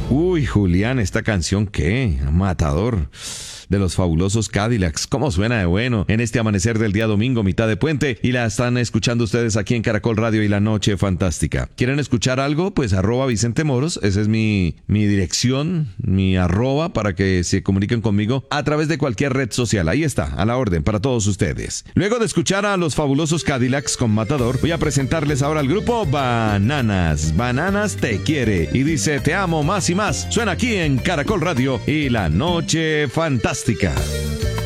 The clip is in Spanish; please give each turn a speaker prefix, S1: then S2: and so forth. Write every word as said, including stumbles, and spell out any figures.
S1: Uy, Julián, esta canción, ¿qué? Matador. De los fabulosos Cadillacs. ¿Cómo suena de bueno en este amanecer del día domingo, mitad de puente? Y la están escuchando ustedes aquí en Caracol Radio y La Noche Fantástica. ¿Quieren escuchar algo? Pues arroba Vicente Moros. Esa es mi, mi dirección, mi arroba, para que se comuniquen conmigo a través de cualquier red social. Ahí está, a la orden para todos ustedes. Luego de escuchar a los fabulosos Cadillacs con Matador, voy a presentarles ahora al grupo Bananas. Bananas te quiere y dice te amo más y más. Suena aquí en Caracol Radio y La Noche Fantástica.